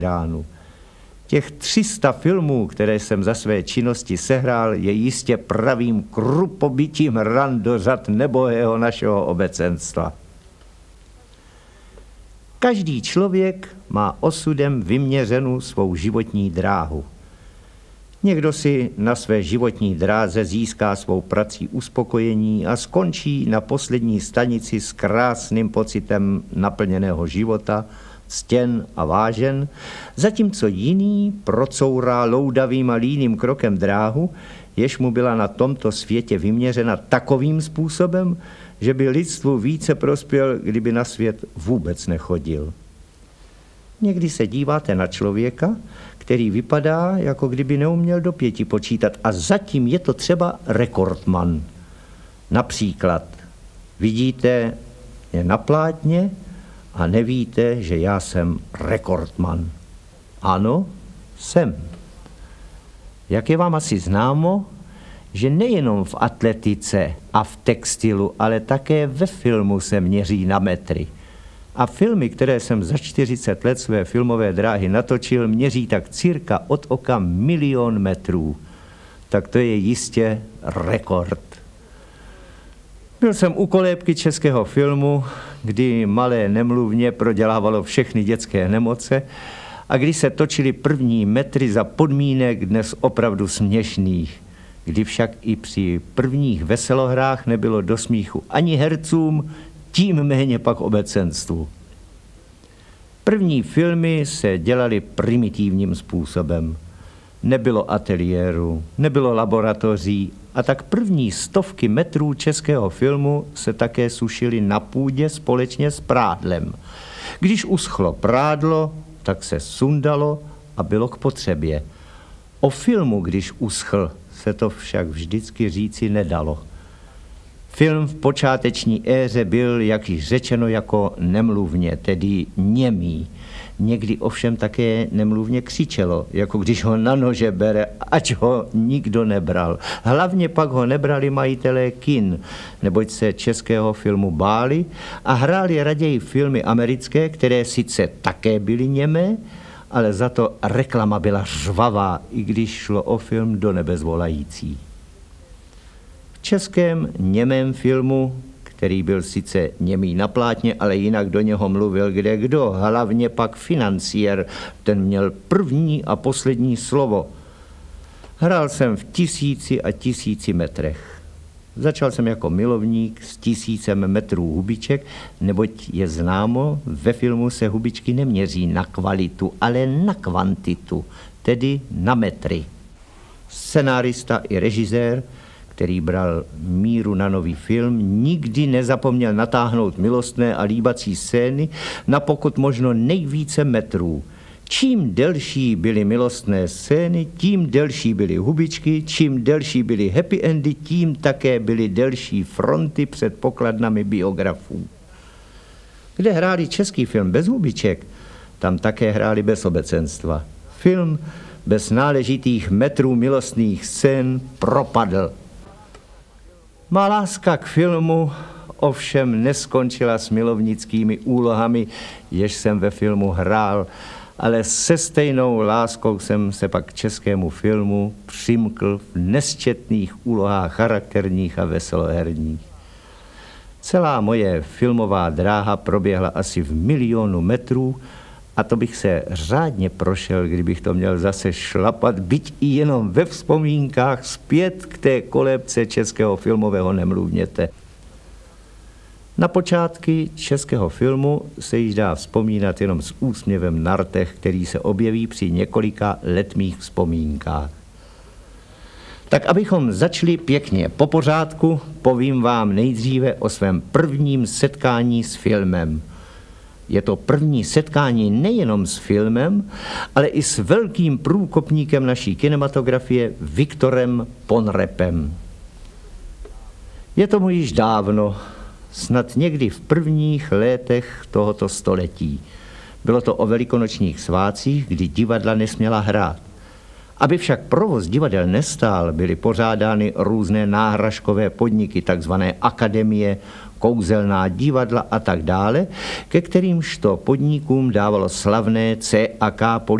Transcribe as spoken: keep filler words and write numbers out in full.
Dánu. Těch tři sta filmů, které jsem za své činnosti sehrál, je jistě pravým krupobytím ran do řad nebohého našeho obecenstva. Každý člověk má osudem vyměřenou svou životní dráhu. Někdo si na své životní dráze získá svou prací uspokojení a skončí na poslední stanici s krásným pocitem naplněného života, ctěn a vážen, zatímco jiný procourá loudavým a líným krokem dráhu, jež mu byla na tomto světě vyměřena takovým způsobem, že by lidstvu více prospěl, kdyby na svět vůbec nechodil. Někdy se díváte na člověka, který vypadá, jako kdyby neuměl do pěti počítat, a zatím je to třeba rekordman. Například vidíte je na plátně a nevíte, že já jsem rekordman. Ano, jsem. Jak je vám asi známo, že nejenom v atletice a v textilu, ale také ve filmu se měří na metry. A filmy, které jsem za čtyřicet let své filmové dráhy natočil, měří tak cirka od oka milion metrů. Tak to je jistě rekord. Byl jsem u kolébky českého filmu, kdy malé nemluvně prodělávalo všechny dětské nemoce a kdy se točily první metry za podmínek dnes opravdu směšných, kdy však i při prvních veselohrách nebylo do smíchu ani hercům, tím méně pak obecenstvu. První filmy se dělaly primitivním způsobem. Nebylo ateliéru, nebylo laboratoří a tak první stovky metrů českého filmu se také sušily na půdě společně s prádlem. Když uschlo prádlo, tak se sundalo a bylo k potřebě. O filmu, když uschl, se to však vždycky říci nedalo. Film v počáteční éře byl, jak již řečeno, jako nemluvně, tedy němý. Někdy ovšem také nemluvně křičelo, jako když ho na nože bere, ať ho nikdo nebral. Hlavně pak ho nebrali majitelé kin, neboť se českého filmu báli a hráli raději filmy americké, které sice také byly němé, ale za to reklama byla řvavá, i když šlo o film do nebes volající. V českém němém filmu, který byl sice němý na plátně, ale jinak do něho mluvil kdekdo, hlavně pak financiér, ten měl první a poslední slovo. Hrál jsem v tisíci a tisíci metrech. Začal jsem jako milovník s tisícem metrů hubiček, neboť je známo, ve filmu se hubičky neměří na kvalitu, ale na kvantitu, tedy na metry. Scenárista i režisér, který bral míru na nový film, nikdy nezapomněl natáhnout milostné a líbací scény na pokud možno nejvíce metrů. Čím delší byly milostné scény, tím delší byly hubičky, čím delší byly happy endy, tím také byly delší fronty před pokladnami biografů. Kde hráli český film bez hubiček, tam také hráli bez obecenstva. Film bez náležitých metrů milostných scén propadl. Má láska k filmu ovšem neskončila s milovnickými úlohami, jež jsem ve filmu hrál, ale se stejnou láskou jsem se pak k českému filmu přimkl v nesčetných úlohách charakterních a veseloherních. Celá moje filmová dráha proběhla asi v milionu metrů a to bych se řádně prošel, kdybych to měl zase šlapat, byť i jenom ve vzpomínkách zpět k té kolébce českého filmového nemluvněte. Na počátky českého filmu se již dá vzpomínat jenom s úsměvem na rtech, který se objeví při několika letmých vzpomínkách. Tak abychom začali pěkně po pořádku, povím vám nejdříve o svém prvním setkání s filmem. Je to první setkání nejenom s filmem, ale i s velkým průkopníkem naší kinematografie Viktorem Ponrepem. Je tomu již dávno, snad někdy v prvních létech tohoto století. Bylo to o velikonočních svátcích, kdy divadla nesměla hrát. Aby však provoz divadel nestál, byly pořádány různé náhražkové podniky, takzvané akademie, kouzelná divadla a tak dále, ke kterýmž to podnikům dávalo slavné C a K